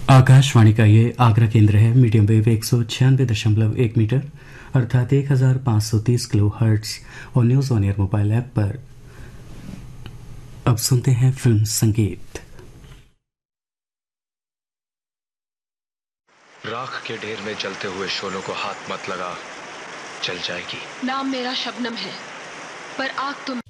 आकाशवाणी का ये आगरा केंद्र है। मीडियम वेव 196.1 मीटर अर्थात 1530 किलो हर्ट्ज और news on air mobile app पर अब सुनते हैं फिल्म संगीत। राख के ढेर में जलते हुए शोलों को हाथ मत लगा, जल जाएगी। नाम मेरा शबनम है, पर आग तुम